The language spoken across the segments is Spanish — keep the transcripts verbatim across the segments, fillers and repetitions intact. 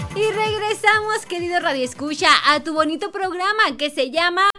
Y regresamos, querido Radio Escucha, a tu bonito programa que se llama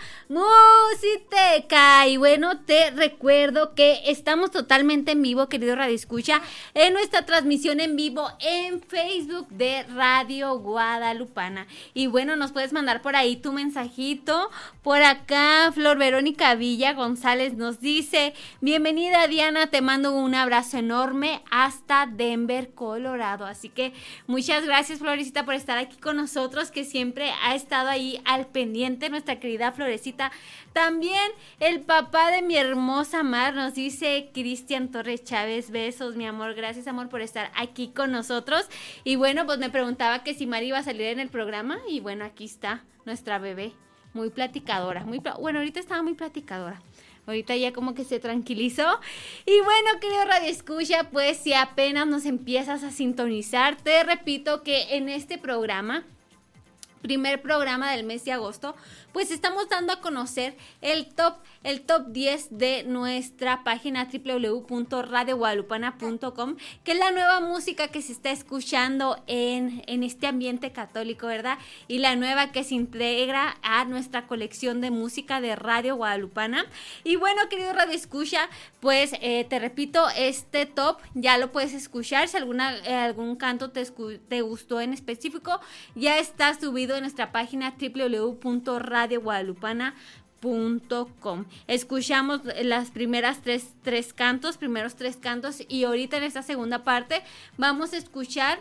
Musiteca. Y bueno, te recuerdo que estamos totalmente en vivo, querido Radio Escucha, en nuestra transmisión en vivo en Facebook de Radio Guadalupana. Y bueno, nos puedes mandar por ahí tu mensajito. Por acá, Flor Verónica Villa González nos dice: bienvenida, Diana, te mando un abrazo enorme hasta Denver, Colorado. Así que muchas gracias, Florecita, por estar aquí con nosotros, que siempre ha estado ahí al pendiente, nuestra querida Florecita. También el papá de mi hermosa Mar nos dice, Cristian Torres Chávez: besos, mi amor, gracias, amor, por estar aquí con nosotros. Y bueno, pues me preguntaba que si Mar iba a salir en el programa, y bueno, aquí está nuestra bebé, muy platicadora, muy pl- bueno, ahorita estaba muy platicadora. Ahorita ya como que se tranquilizó. Y bueno, querido Radio Escucha, pues si apenas nos empiezas a sintonizar, te repito que en este programa, primer programa del mes de agosto, pues estamos dando a conocer el top, el top diez de nuestra página doble u doble u doble u punto radio guadalupana punto com, que es la nueva música que se está escuchando en, en este ambiente católico, ¿verdad? Y la nueva que se integra a nuestra colección de música de Radio Guadalupana. Y bueno, querido Radio Escucha, pues eh, te repito, este top ya lo puedes escuchar. Si alguna, eh, algún canto te, escu- te gustó en específico, ya está subido en nuestra página doble u doble u doble u punto radio guadalupana punto com. Escuchamos las primeras tres, tres cantos, primeros tres cantos, y ahorita en esta segunda parte vamos a escuchar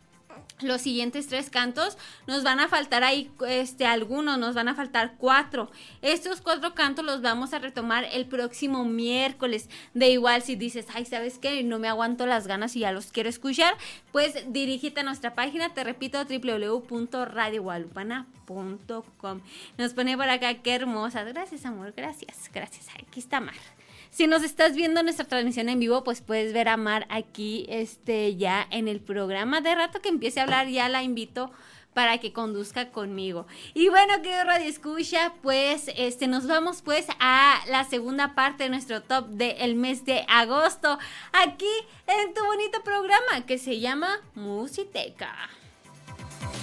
los siguientes tres cantos. Nos van a faltar ahí este algunos, nos van a faltar cuatro. Estos cuatro cantos los vamos a retomar el próximo miércoles. De igual, si dices, ay, ¿sabes qué? No me aguanto las ganas y ya los quiero escuchar, pues dirígete a nuestra página, te repito, doble u doble u doble u punto radio guadalupana punto com. Nos pone por acá, qué hermosa. Gracias, amor, gracias, gracias. Aquí está Mar. Si nos estás viendo nuestra transmisión en vivo, pues puedes ver a Mar aquí este, ya en el programa. De rato que empiece a hablar, ya la invito para que conduzca conmigo. Y bueno, querido Radio Escucha, pues este, nos vamos pues a la segunda parte de nuestro top del mes de agosto, aquí en tu bonito programa que se llama Musiteca.